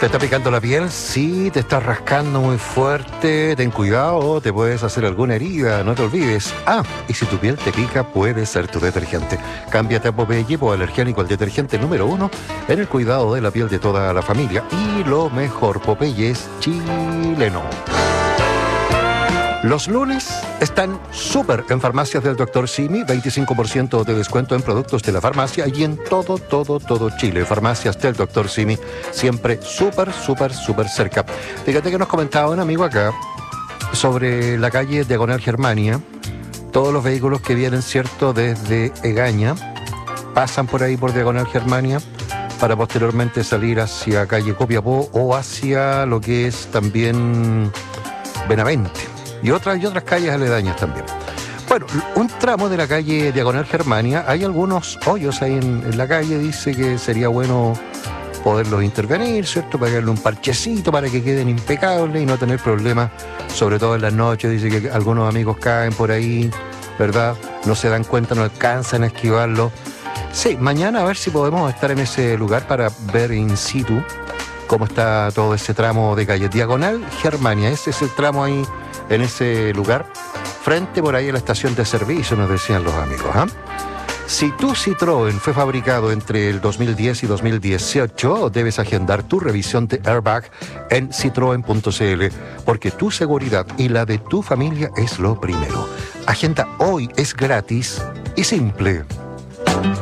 ¿Te está picando la piel? Sí, te estás rascando muy fuerte. Ten cuidado, te puedes hacer alguna herida, no te olvides. Y si tu piel te pica, puede ser tu detergente. Cámbiate a Popeye Hipoalergénico, el detergente número 1 en el cuidado de la piel de toda la familia. Y lo mejor, Popeye es chileno. Los lunes están súper en farmacias del Dr. Simi, 25% de descuento en productos de la farmacia y en todo Chile. Farmacias del Dr. Simi, siempre súper cerca. Fíjate que nos comentaba un amigo acá sobre la calle Diagonal Germania. Todos los vehículos que vienen, ¿cierto?, desde Egaña, pasan por ahí por Diagonal Germania para posteriormente salir hacia calle Copiapó o hacia lo que es también Benavente. Y otras calles aledañas también. Bueno, un tramo de la calle Diagonal Germania, hay algunos hoyos ahí en la calle, dice que sería bueno poderlos intervenir, ¿cierto? Para darle un parchecito para que queden impecables y no tener problemas, sobre todo en las noches. Dice que algunos amigos caen por ahí, ¿verdad? No se dan cuenta, no alcanzan a esquivarlo. Sí, mañana a ver si podemos estar en ese lugar para ver in situ cómo está todo ese tramo de calle Diagonal Germania. Ese es el tramo ahí, en ese lugar, frente por ahí a la estación de servicio, nos decían los amigos. Si tu Citroën fue fabricado entre el 2010 y 2018, debes agendar tu revisión de airbag en citroen.cl, porque tu seguridad y la de tu familia es lo primero. Agenda hoy, es gratis y simple.